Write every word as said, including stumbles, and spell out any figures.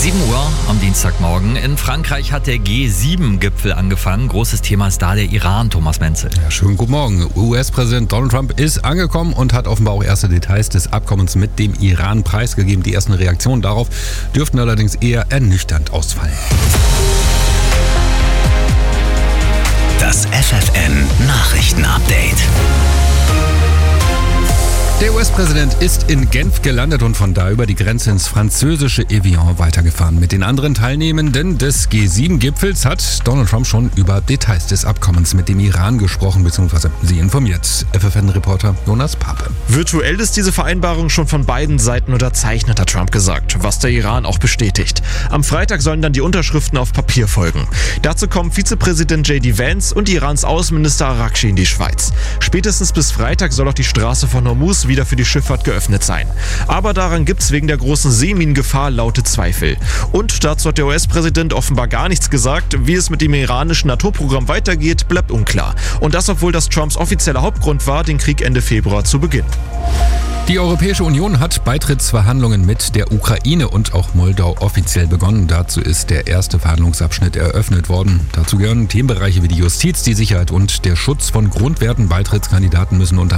sieben Uhr am Dienstagmorgen. In Frankreich hat der G sieben Gipfel angefangen. Großes Thema ist da der Iran, Thomas Menzel. Ja, schönen guten Morgen. U S-Präsident Donald Trump ist angekommen und hat offenbar auch erste Details des Abkommens mit dem Iran preisgegeben. Die ersten Reaktionen darauf dürften allerdings eher ernüchternd ausfallen. Das F F N-Nachrichten-Update. Der U S-Präsident ist in Genf gelandet und von da über die Grenze ins französische Evian weitergefahren. Mit den anderen Teilnehmenden des G sieben Gipfels hat Donald Trump schon über Details des Abkommens mit dem Iran gesprochen bzw. sie informiert. F F N-Reporter Jonas Pape. Virtuell ist diese Vereinbarung schon von beiden Seiten unterzeichnet, hat Trump gesagt, was der Iran auch bestätigt. Am Freitag sollen dann die Unterschriften auf Papier folgen. Dazu kommen Vizepräsident J D Vance und Irans Außenminister Araghchi in die Schweiz. Spätestens bis Freitag soll auch die Straße von Hormuz wieder für die Schifffahrt geöffnet sein. Aber daran gibt es wegen der großen Seeminengefahr laute Zweifel. Und dazu hat der U S-Präsident offenbar gar nichts gesagt. Wie es mit dem iranischen Atomprogramm weitergeht, bleibt unklar. Und das, obwohl das Trumps offizieller Hauptgrund war, den Krieg Ende Februar zu beginnen. Die Europäische Union hat Beitrittsverhandlungen mit der Ukraine und auch Moldau offiziell begonnen. Dazu ist der erste Verhandlungsabschnitt eröffnet worden. Dazu gehören Themenbereiche wie die Justiz, die Sicherheit und der Schutz von Grundwerten. Beitrittskandidaten müssen unter